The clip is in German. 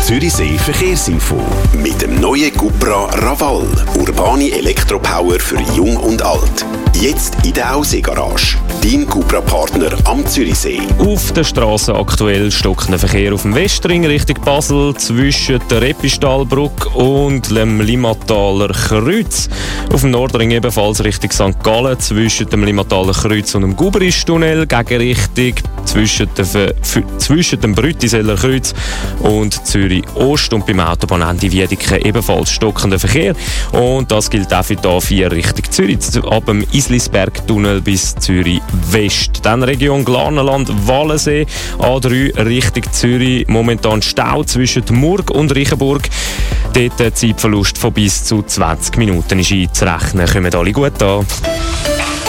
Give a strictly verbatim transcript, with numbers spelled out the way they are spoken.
Zürichsee Verkehrsinfo. Mit dem neuen Cupra Raval. Urbane Elektropower für Jung und Alt. Jetzt in der Aussee-Garage. Dein Cupra-Partner am Zürichsee. Auf der Straße aktuell stockender Verkehr auf dem Westring Richtung Basel zwischen der Epistalbrücke und dem Limmataler Kreuz. Auf dem Nordring ebenfalls Richtung Sankt Gallen zwischen dem Limmataler Kreuz und dem Guberistunnel. Gegenrichtung zwischen, zwischen dem Brütiseller Kreuz und Zürich Ost. Und beim Autobahnende Wiedeke ebenfalls stockender Verkehr. Und das gilt auch für die A vier Richtung Zürich. Ab dem Islisberg-Tunnel bis Zürich West. Dann Region Glarnerland, Wallensee, A drei Richtung Zürich. Momentan Stau zwischen Murg und Reichenburg. Dort ein Zeitverlust von bis zu zwanzig Minuten ist einzurechnen. Kommen alle gut an.